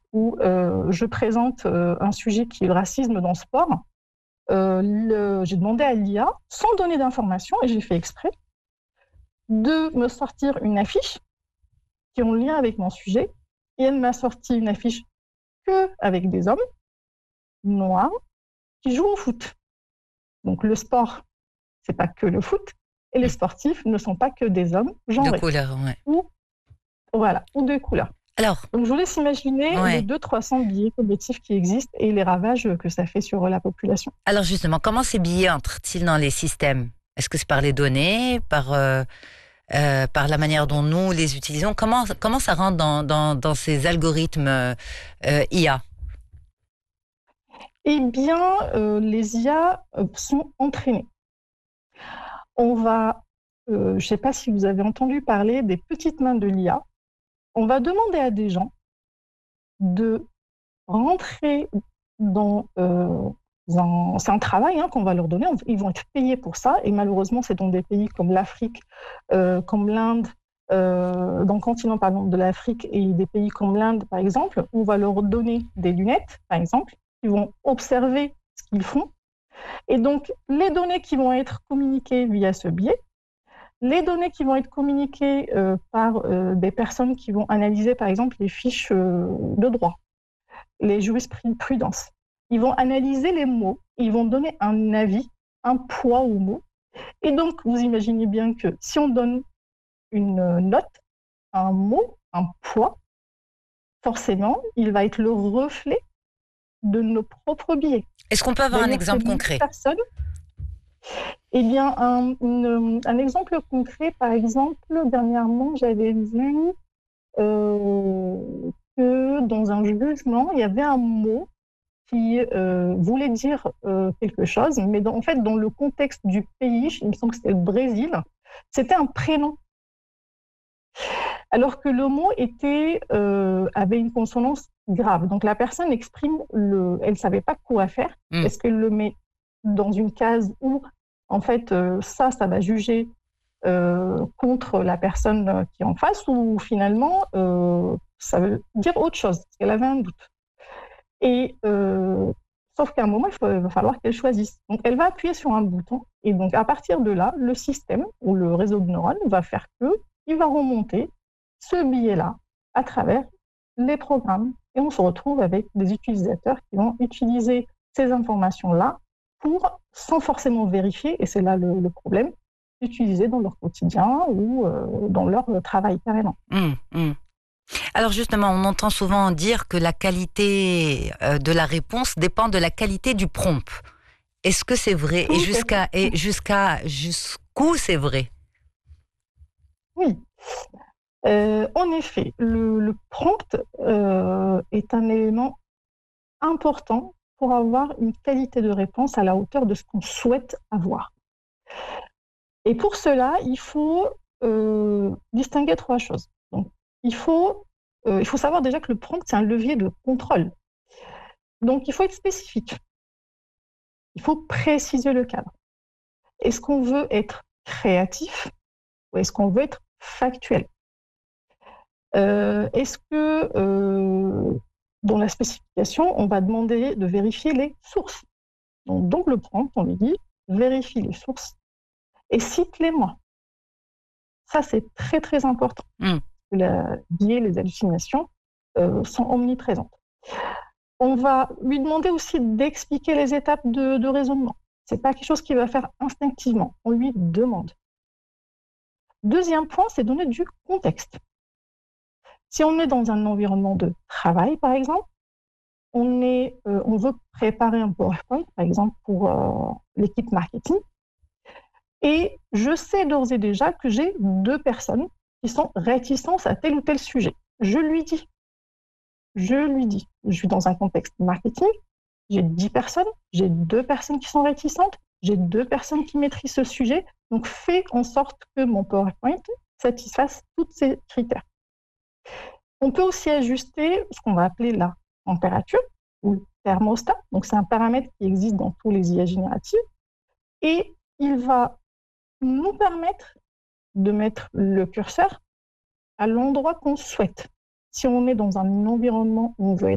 où je présente un sujet qui est le racisme dans le sport, j'ai demandé à l'IA, sans donner d'informations, et j'ai fait exprès, de me sortir une affiche qui est en lien avec mon sujet. Et elle m'a sorti une affiche qu'avec des hommes noirs qui jouent au foot. Donc le sport, c'est pas que le foot, et les sportifs ne sont pas que des hommes De genrés, couleur, ouais. ou de couleur. Alors, Donc je vous laisse imaginer les ouais. 200-300 billets cognitifs qui existent et les ravages que ça fait sur la population. Alors justement, comment ces billets entrent-ils dans les systèmes? Est-ce que c'est par les données, par la manière dont nous les utilisons? Comment ça rentre dans ces algorithmes IA? Eh bien, les IA sont entraînées. On va, je ne sais pas si vous avez entendu parler des petites mains de l'IA. On va demander à des gens de rentrer dans c'est un travail qu'on va leur donner. Ils vont être payés pour ça. Et malheureusement, c'est dans des pays comme l'Afrique, comme l'Inde, dans le continent par exemple, de l'Afrique et des pays comme l'Inde, par exemple, on va leur donner des lunettes, par exemple, qui vont observer ce qu'ils font. Et donc, les données qui vont être communiquées via ce biais, les données qui vont être communiquées par des personnes qui vont analyser, par exemple, les fiches de droit, les jurisprudences. Ils vont analyser les mots, ils vont donner un avis, un poids aux mots. Et donc, vous imaginez bien que si on donne une note, un mot, un poids, forcément, il va être le reflet de nos propres biais. Est-ce qu'on peut avoir un D'ailleurs, exemple concret? Eh bien, un exemple concret, par exemple, dernièrement, j'avais vu que dans un jugement, il y avait un mot qui voulait dire quelque chose, mais en fait, dans le contexte du pays, il me semble que c'était le Brésil, c'était un prénom. Alors que le mot avait une consonance grave. Donc la personne exprime elle ne savait pas quoi faire. Est-ce qu'elle le met dans une case où, en fait, ça va juger contre la personne qui est en face, ou finalement, ça veut dire autre chose, parce qu'elle avait un doute. Et sauf qu'à un moment, il va falloir qu'elle choisisse. Donc, elle va appuyer sur un bouton, et donc à partir de là, le système ou le réseau de neurones va faire qu'il va remonter ce billet-là à travers les programmes, et on se retrouve avec des utilisateurs qui vont utiliser ces informations-là sans forcément vérifier, et c'est là le problème, utiliser dans leur quotidien ou dans leur travail carrément. Alors justement, on entend souvent dire que la qualité de la réponse dépend de la qualité du prompt. Est-ce que c'est vrai? Jusqu'où c'est vrai? Oui. En effet, le prompt est un élément important pour avoir une qualité de réponse à la hauteur de ce qu'on souhaite avoir. Et pour cela, il faut distinguer trois choses. Donc, il faut savoir déjà que le prompt, c'est un levier de contrôle. Donc, il faut être spécifique. Il faut préciser le cadre. Est-ce qu'on veut être créatif ou est-ce qu'on veut être factuel? Est-ce que dans la spécification, on va demander de vérifier les sources? Donc le prompt, on lui dit vérifie les sources et cite-les-moi. Ça, c'est très, très important. Les biais, les hallucinations sont omniprésentes. On va lui demander aussi d'expliquer les étapes de raisonnement. Ce n'est pas quelque chose qu'il va faire instinctivement. On lui demande. Deuxième point, c'est donner du contexte. Si on est dans un environnement de travail, par exemple, on veut préparer un PowerPoint, par exemple, pour l'équipe marketing, et je sais d'ores et déjà que j'ai 2 personnes qui sont réticentes à tel ou tel sujet. Je lui dis, je suis dans un contexte marketing, j'ai 10 personnes, j'ai 2 personnes qui sont réticentes, j'ai 2 personnes qui maîtrisent ce sujet, donc fais en sorte que mon PowerPoint satisfasse tous ces critères. On peut aussi ajuster ce qu'on va appeler la température ou le thermostat. Donc, c'est un paramètre qui existe dans tous les IA génératives et il va nous permettre de mettre le curseur à l'endroit qu'on souhaite. Si on est dans un environnement où on veut être